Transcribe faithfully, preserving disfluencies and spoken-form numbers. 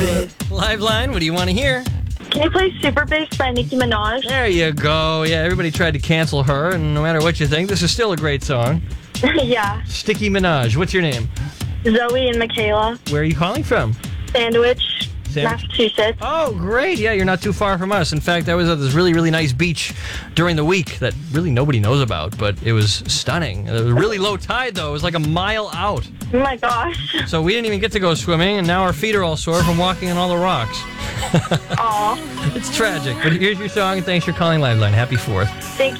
Liveline, what do you want to hear? Can you play Super Bass by Nicki Minaj? There you go. Yeah, everybody tried to cancel her, and no matter what you think, this is still a great song. Yeah. Sticky Minaj. What's your name? Zoe and Michaela. Where are you calling from? Sandwich, Sandwich? Massachusetts. Oh, great. Yeah, you're not too far from us. In fact, I was at this really, really nice beach during the week that really nobody knows about, but it was stunning. It was really low tide, though. It was like a mile out. Oh, my gosh. So we didn't even get to go swimming, and now our feet are all sore from walking on all the rocks. Aw. It's tragic, but here's your song, and thanks for calling Liveline. Happy fourth. Thank you.